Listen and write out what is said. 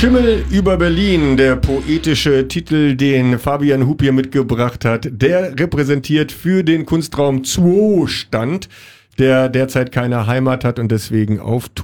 Schimmel über Berlin, der poetische Titel, den Fabian Hub hier mitgebracht hat, der repräsentiert für den Kunstraum Zwo-Stand, der derzeit keine Heimat hat und deswegen auf Tour